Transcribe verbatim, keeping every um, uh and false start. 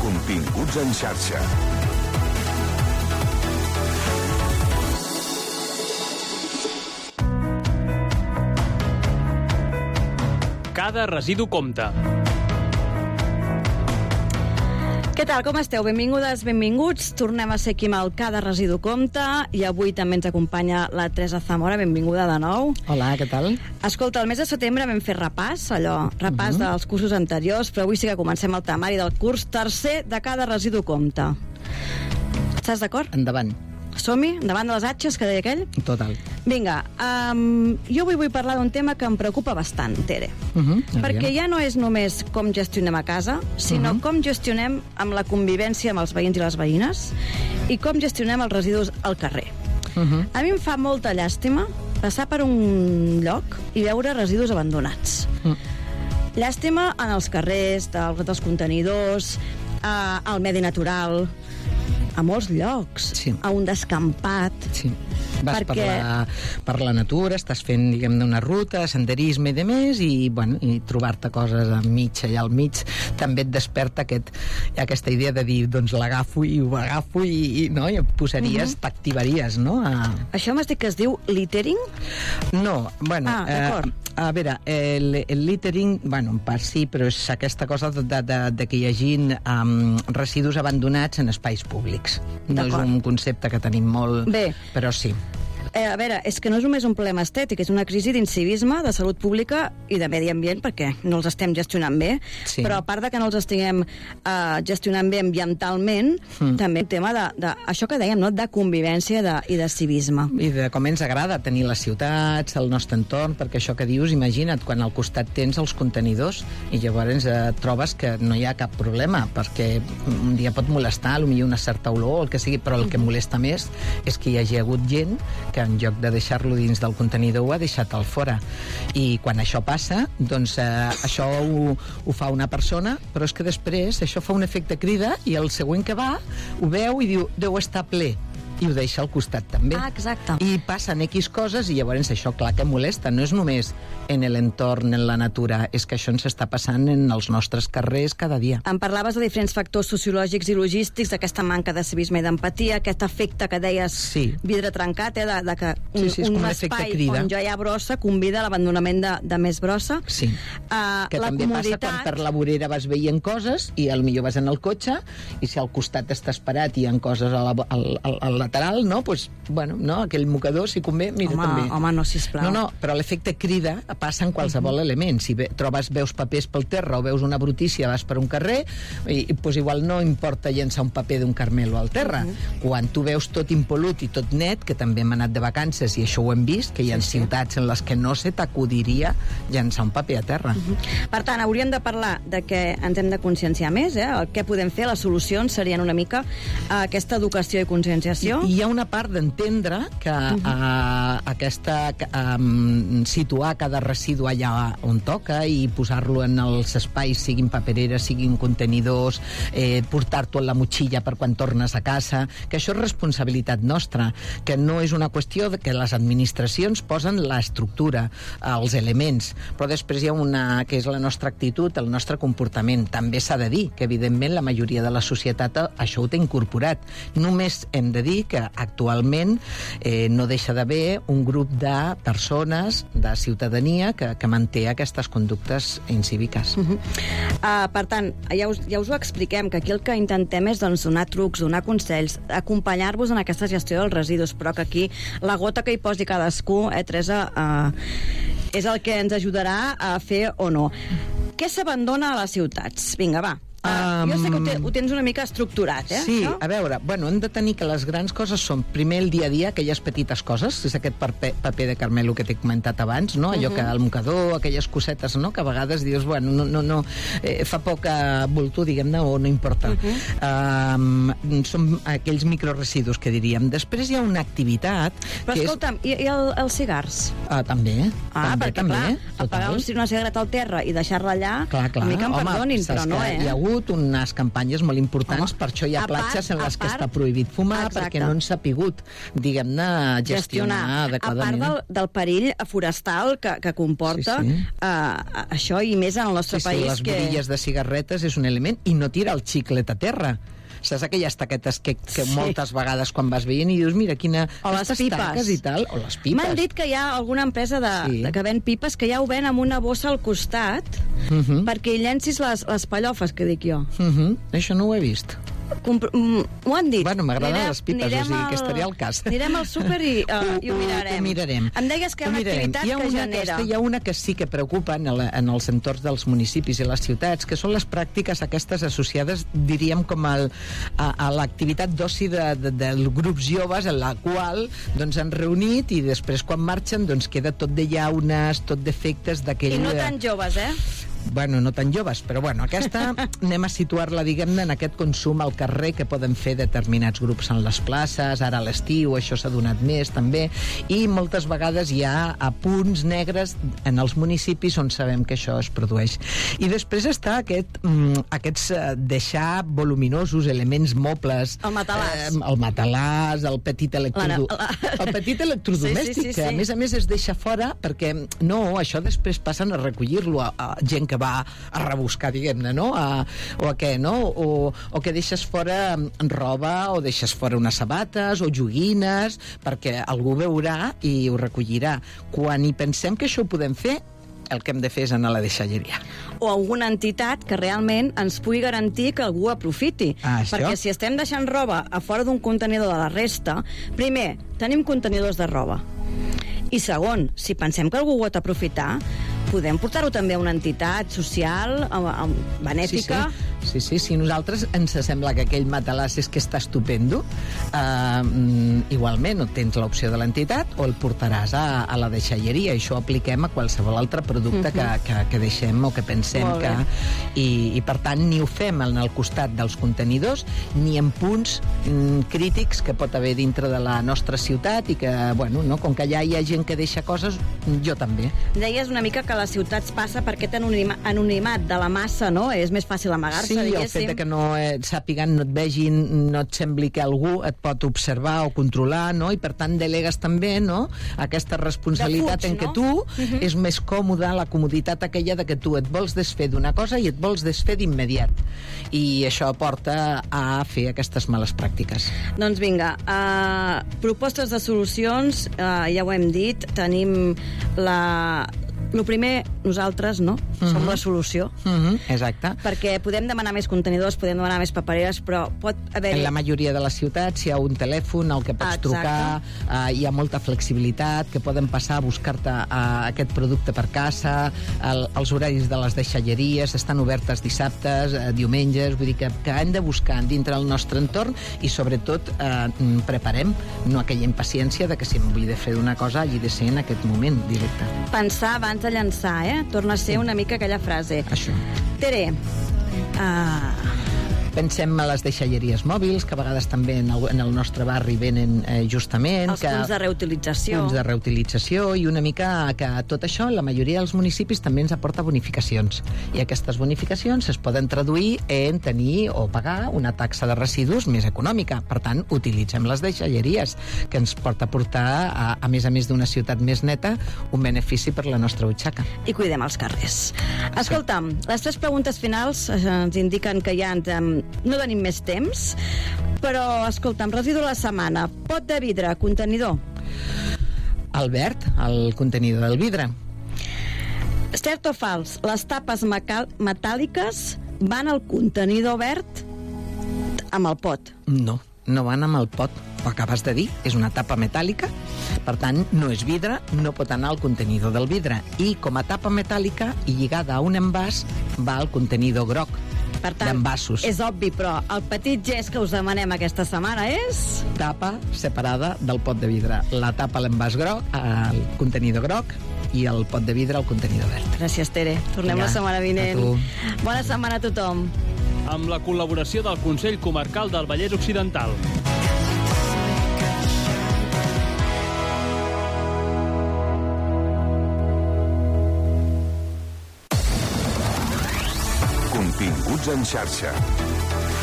Continguts en xarxa. Cada residu compta. Què tal, com esteu? Benvingudes, benvinguts. Tornem a ser aquí amb el Cada Residu Compta i avui també ens acompanya la Teresa Zamora. Benvinguda de nou. Hola, què tal? Escolta, el mes de setembre vam fer repàs, allò, repàs uh-huh. dels cursos anteriors, però avui sí que comencem el temari del curs tercer de Cada Residu Compta. Estàs d'acord? Endavant. Som-hi? Davant de les atxes, que deia aquell? Total. Vinga, um, jo avui vull parlar d'un tema que em preocupa bastant, Tere. Uh-huh. Perquè ja no és només com gestionem a casa, sinó uh-huh. com gestionem amb la convivència amb els veïns i les veïnes i com gestionem els residus al carrer. Uh-huh. A mi em fa molta llàstima passar per un lloc i veure residus abandonats. Uh-huh. Llàstima en els carrers, dels contenidors, eh, al medi natural, a molts llocs, sí. a un descampat. Sí. Vas perquè... per, la, per la natura, estàs fent, diguem, una ruta, senderisme i de més, i, bueno, i trobar-te coses enmig, allà al mig, també et desperta aquest, aquesta idea de dir, doncs l'agafo i ho agafo i, i, no? I et posaries, uh-huh. t'activaries, no? A... Això m'has dit que es diu littering? No, bueno... Ah, d'acord. Eh, a veure, el, el littering, bueno, en part sí, però és aquesta cosa de, de, de que hi hagin um, residus abandonats en espais públics. No és un concepte que tenim molt... Bé. Però sí. Eh, a veure, és que no és només un problema estètic, és una crisi d'incivisme, de salut pública i de medi ambient, perquè no els estem gestionant bé, sí. però a part de que no els estiguem eh, gestionant bé ambientalment, mm. també el tema de, de, això que dèiem, no? de convivència de, i de civisme. I de com ens agrada tenir les ciutats, el nostre entorn, perquè això que dius, imagina't, quan al costat tens els contenidors i llavors eh, trobes que no hi ha cap problema, perquè un dia pot molestar, potser una certa olor o el que sigui, però el que molesta més és que hi hagi hagut gent que en lloc de deixar-lo dins del contenidor ho ha deixat al fora, i quan això passa doncs eh, això ho, ho fa una persona, però és que després això fa un efecte crida i el següent que va ho veu i diu, deu estar ple, i ho deixa al costat també. Ah, exacte. I passen X coses i llavors això clar que molesta, no és només en l'entorn, en la natura, és que això ens està passant en els nostres carrers cada dia. Em parlaves de diferents factors sociològics i logístics, d'aquesta manca de civisme i d'empatia, aquest efecte que deies sí. vidre trencat, eh, de, de que un, sí, sí, un un espai on ja hi ha brossa convida a l'abandonament de, de més brossa. Sí, uh, que la també comoditat... passa quan per la vorera vas veient coses i potser vas en el cotxe i si al costat estàs parat i hi ha coses a la, al, al, al lateral, no? Pues, bueno, no? Aquell mocador, si convé, mira, home, també. Home, no, sisplau. No, no, però l'efecte crida passa en qualsevol uh-huh. element. Si ve, trobes, veus papers pel terra o veus una brutícia, vas per un carrer i, i pues igual no importa llençar un paper d'un carmelo al terra. Uh-huh. Quan tu veus tot impolut i tot net, que també hem anat de vacances i això ho hem vist, que hi ha sí, ciutats sí. en les que no se t'acudiria llençar un paper a terra. Uh-huh. Per tant, hauríem de parlar de que ens hem de conscienciar més, eh? El que podem fer, les solucions serien una mica uh, aquesta educació i conscienciació. I hi ha una part d'entendre que uh-huh. uh, aquesta um, situar cada residu allà on toca i posar-lo en els espais, siguin papereres, siguin contenidors, eh, portar-t'ho en la motxilla per quan tornes a casa, que això és responsabilitat nostra, que no és una qüestió de que les administracions posen l'estructura, els elements, però després hi ha una que és la nostra actitud, el nostre comportament. També s'ha de dir que evidentment la majoria de la societat això ho té incorporat. Només hem de dir que actualment eh, no deixa d'haver un grup de persones, de ciutadania que, que manté aquestes conductes incíviques. Uh-huh. uh, per tant, ja us, ja us ho expliquem, que aquí el que intentem és doncs, donar trucs, donar consells, acompanyar-vos en aquesta gestió dels residus, però que aquí la gota que hi posi cadascú, eh, Teresa, uh, és el que ens ajudarà a fer o no. Què s'abandona a les ciutats? Vinga, va. Um, jo sé que ho, te, ho tens una mica estructurat, eh? Sí, no? A veure, bueno, hem de tenir que les grans coses són primer el dia a dia, aquelles petites coses, és aquest paper, paper de carmelo que t'he comentat abans, no? Allò uh-huh. que el mocador, aquelles cosetes, no? Que a vegades dius, bueno, no, no, no eh, fa poc voltor, diguem-ne, o no importa. Uh-huh. Um, són aquells microresidus que diríem. Després hi ha una activitat... Però que escolta'm, és... i, i el, els cigars? Ah, també. Ah, també, perquè també, clar, apagar una cigarreta al terra i deixar-la allà, clar, clar. una mica em Home, perdonin, però no, eh? Hi ha hagut hagut unes campanyes molt importants, Home, per això hi ha platges en les que està prohibit fumar, exacte. perquè no ens ha pogut, diguem-ne, gestionar, gestionar adequadament. A part del, del perill forestal que, que comporta sí, sí. Uh, això, i més en el nostre sí, país. Sí, les que... borilles de cigarretes és un element, i no tirar el xiclet a terra. Saps aquelles taquetes que, que sí. moltes vegades quan vas veient i dius, mira, quina... O les pipes. I tal, o les pipes. M'han dit que hi ha alguna empresa de, sí. de que ven pipes que ja ho ven amb una bossa al costat uh -huh. perquè hi llencis les, les pallofes, que dic jo. Uh -huh. Això no ho he vist. Compr M'ho han dit. Bueno, m'agraden les pipes, o sigui que estaria al cas. Anirem al súper i, uh, i ho mirarem. Ho mirarem. Em deies que hi ha una activitat que genera. Aquesta, hi ha una que sí que preocupa en, el, en els entorns dels municipis i les ciutats, que són les pràctiques aquestes associades, diríem, com el, a, a l'activitat d'oci de, de, dels grups joves, en la qual doncs, han reunit i després, quan marxen, doncs, queda tot de llaunes, tot d'efectes d'aquell... I no tan joves, eh? Bueno, no tan joves, però bueno, aquesta anem a situar-la, diguem-ne, en aquest consum al carrer que poden fer determinats grups en les places, ara a l'estiu això s'ha donat més també, i moltes vegades hi ha a punts negres en els municipis on sabem que això es produeix. I després està aquest, mm, aquests eh, deixar voluminosos elements mobles, el matalàs, eh, el matalàs, el petit electrodomèstic, la, la... el petit electrodomèstic, sí, sí, sí, que a sí. més a més es deixa fora perquè no, això després passen a recollir-lo a, a gent que va a rebuscar, diguem-ne, no? A, o a què, no? O, o que deixes fora roba, o deixes fora unes sabates, o joguines, perquè algú veurà i ho recollirà. Quan hi pensem que això ho podem fer, el que hem de fer és anar a la deixalleria. O alguna entitat que realment ens pugui garantir que algú aprofiti. Ah, perquè si estem deixant roba a fora d'un contenidor de la resta, primer, tenim contenidors de roba. I segon, si pensem que algú ho pot aprofitar, podem portar-ho també a una entitat social, a, a, benèfica. Sí, sí. Sí, sí, si nosaltres ens sembla que aquell matalàs és que està estupendo, eh, igualment o tens l'opció de l'entitat o el portaràs a, a la deixalleria. Això ho apliquem a qualsevol altre producte uh -huh. que, que, que deixem o que pensem que... I, I, per tant, ni ho fem en el costat dels contenidors ni en punts mm, crítics que pot haver dintre de la nostra ciutat i que, bueno, no, com que allà hi ha gent que deixa coses, jo també. Deies una mica que a les ciutats passa per aquest anonimat de la massa, no? És més fàcil amagar-se. Sí, el fet de que no et sàpiguen, no et vegin, no et sembli que algú et pot observar o controlar, no? I per tant delegues també, no?, aquesta responsabilitat fuig, en què no? tu uh -huh. és més còmode, la comoditat aquella de que tu et vols desfer d'una cosa i et vols desfer d'immediat. I això porta a fer aquestes males pràctiques. Doncs vinga, uh, propostes de solucions, uh, ja ho hem dit, tenim la... El primer, nosaltres, no? Uh-huh. Som la solució. Uh-huh. Exacte. Perquè podem demanar més contenidors, podem demanar més papereres, però pot haver-hi... En la majoria de les ciutats hi ha un telèfon al que pots Exacte. trucar, uh, hi ha molta flexibilitat, que poden passar a buscar-te uh, aquest producte per casa, el, els horaris de les deixalleries estan obertes dissabtes, uh, diumenges, vull dir que, que hem de buscar dintre el nostre entorn i, sobretot, uh, preparem, no aquella impaciència de que si m'ho vull de fer una cosa hagi de ser en aquest moment directe. Pensar abans de llançar, eh? Torna a ser una mica aquella frase. Això. Tere, uh... pensem a les deixalleries mòbils, que a vegades també en el, en el nostre barri venen eh, justament... Els que, punts de reutilització. Punts de reutilització, i una mica que tot això, la majoria dels municipis també ens aporta bonificacions. I aquestes bonificacions es poden traduir en tenir o pagar una taxa de residus més econòmica. Per tant, utilitzem les deixalleries, que ens porta a portar, a, a més a més d'una ciutat més neta, un benefici per la nostra butxaca. I cuidem els carrers. Escolta'm, les tres preguntes finals eh, ens indiquen que ja ens hem no tenim més temps, però, escolta'm, residu de la setmana. Pot de vidre, contenidor? El verd, el contenidor del vidre. Cert o fals, les tapes metàl·liques van al contenidor verd amb el pot? No, no van amb el pot. Ho acabes de dir, és una tapa metàl·lica, per tant, no és vidre, no pot anar al contenidor del vidre. I com a tapa metàl·lica i lligada a un envàs, va al contenidor groc. Per tant, és obvi, però el petit gest que us demanem aquesta setmana és... Tapa separada del pot de vidre. La tapa a l'envàs groc, al contenidor groc, i el pot de vidre al contenidor verd. Gràcies, Tere. Tornem Vinga, la setmana vinent. A tu. Bona setmana a tothom. Amb la col·laboració del Consell Comarcal del Vallès Occidental. Continguts Rebuts en xarxa.